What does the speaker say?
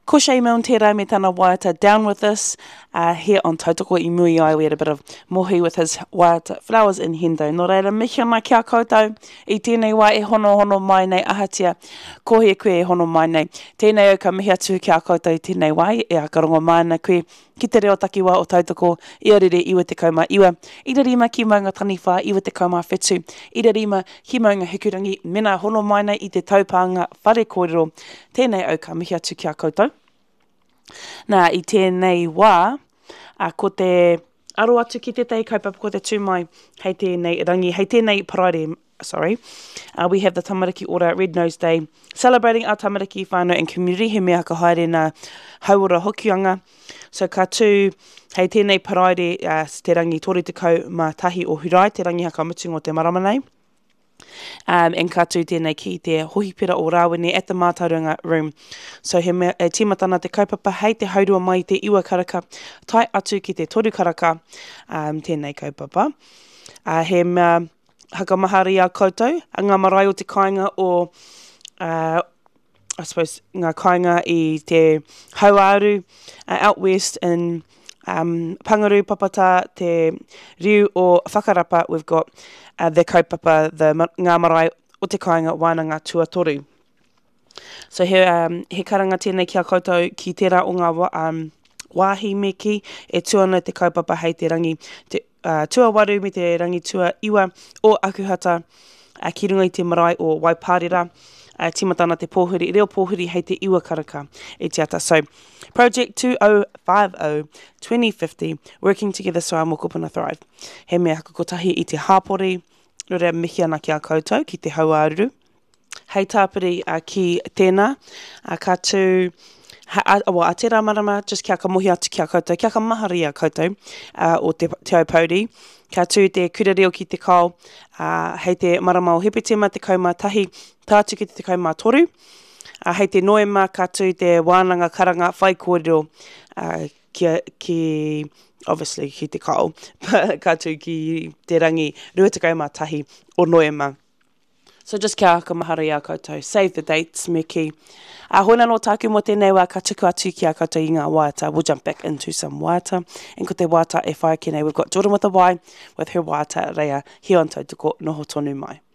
Ko Shea Milne tērā me tana waiata down with us here on Tautoko I Mui Ai. We had a bit of mohi with his waiata flowers in hendo. Nō reira, mihi ana kia koutou I tēnei wā e hono mai nei ahatia. Ko he koe e hono mai nei. Tēnei au ka mihi atu kia koutou I tēnei wā e akarongo mai ana koe ki te reo takiwa o Tautoko I arere iwa te kaumā iwa. Ira rima ki maunga taniwha iwa te kaumā whetū. Ira rima ki maunga hikurangi mena hono mai nei I te taupanga whare kōrero. Tēnei au ka mihi atu kia koutou. Nā, I tēnei wā, ko te aro atu ki te tei kaupapa ko te tūmai hei tēnei rangi, hei tēnei paraire, we have the Tamariki Ora Red Nose Day, celebrating our Tamariki whānau and community, he mea ka haere nā hauora hokianga. So ka tū, hei tēnei paraire, te rangi tore te kau mā tahi o hurai, te rangi haka mutunga o te maramanei. And ka tū tēnei ki te hohipera o Rawene at the Mātauranga Room. So he timatana te kaupapa hei te haurua mai te iwa karaka, tai atu ki te toru karaka, tēnei kaupapa. He mea hakamahari a koutou, a ngā marae o te kāinga o, I suppose, ngā kāinga I te hauaru, out west in Pangaru, Papata, te riu o Whakarapa, we've got the kaupapa, ngā marae o te kāinga wānanga tuatoru. So he karanga tēnei kia koutou ki tērā o ngā wāhi meki, e tuana te kaupapa hei te rangi tua waru me te rangi tua iwa o Akuhata, ki runga I te marae o Waipārera, timatana te pōhuri, reo pōhuri hei te iwa karaka e te ata. So, Project 2050, 2050, working together so our mokopuna thrive. He mea haka kotahi I te hāpori, rore mihi ana ki a koutou, ki te hauaruru. Hei tāpiri ki tēnā, ka tū, a tērā marama, just kia ka mohi atu ki a koutou, kia ka mahari a koutou, o te au pauri. Ka tū te kura reo ki te kao, hei te marama o hepetema te kaumā tahi, tātu ki te kaumā toru. Hei te noema, ka tū te wānanga karanga whai kōrero, ki obviously ki te kao, ka tū ki te rangi ruatakau tahi o noema. So just kia haka mahara a koutou. Save the dates, me ki. Hoina no tāku mo tēnei wā ka tuku atu ki a koutou I ngā waiata. We'll jump back into some waiata. And ko te waiata e whaia ki nei. We've got Jordan with a Y with her waiata rea here on Tautoko Noho Tonu Mai.